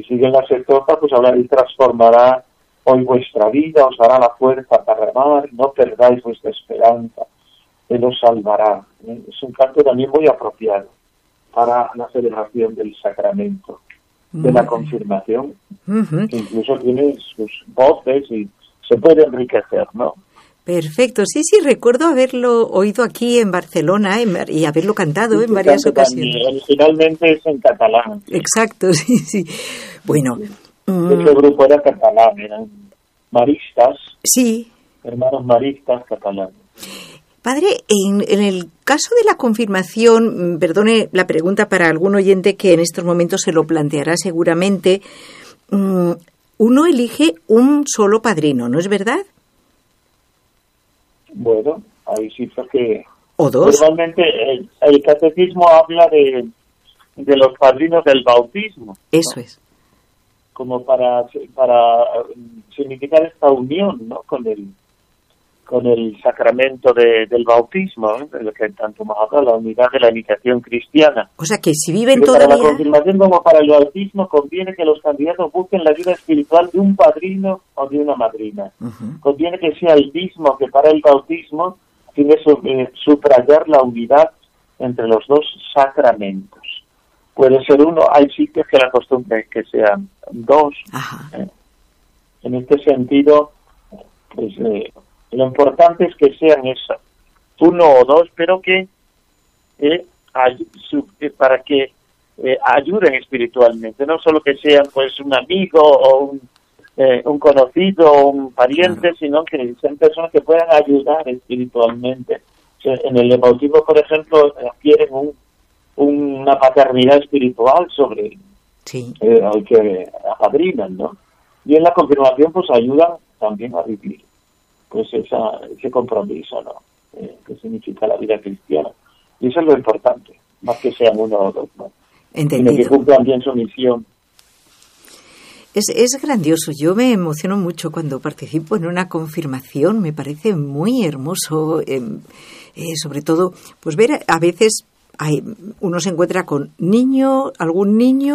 siguen las etapas, pues habla y transformará hoy vuestra vida, os dará la fuerza para remar, no perdáis vuestra esperanza, Él os salvará. Es un canto también muy apropiado para la celebración del sacramento de la confirmación, que incluso tiene sus voces y se puede enriquecer, ¿no? Perfecto, sí, recuerdo haberlo oído aquí en Barcelona y haberlo cantado en varias ocasiones. Originalmente es en catalán. Exacto, sí. Bueno. Ese grupo era catalán, eran maristas. Sí. Hermanos maristas catalanes. Padre, en el caso de la confirmación, perdone la pregunta para algún oyente que en estos momentos se lo planteará seguramente, uno elige un solo padrino, ¿no es verdad? Bueno, hay cifras que... ¿O dos? Normalmente el catecismo habla de los padrinos del bautismo. Eso, ¿no? Es. Como para significar esta unión, ¿no? Con el sacramento del bautismo, ¿eh? De lo que tanto más habla, la unidad de la iniciación cristiana. O sea que si viven pero todavía... Para la confirmación como para el bautismo conviene que los candidatos busquen la ayuda espiritual de un padrino o de una madrina. Conviene que sea el mismo que para el bautismo, sin subrayar la unidad entre los dos sacramentos. Puede ser uno, hay sitios que la costumbre es que sean dos. En este sentido, pues lo importante es que sean eso, uno o dos, pero que para que ayuden espiritualmente, no solo que sean pues un amigo o un conocido o un pariente, sino que sean personas que puedan ayudar espiritualmente. En el bautismo, por ejemplo, adquieren una paternidad espiritual sobre el que apadrinan, ¿no? Y en la confirmación pues ayudan también a vivir pues ese compromiso, ¿no? Que significa la vida cristiana. Y eso es lo importante, más que sean uno o dos, ¿no? Entendido. Sino que cumplan bien su misión. Es grandioso. Yo me emociono mucho cuando participo en una confirmación. Me parece muy hermoso, sobre todo, pues ver a veces uno se encuentra con algún niño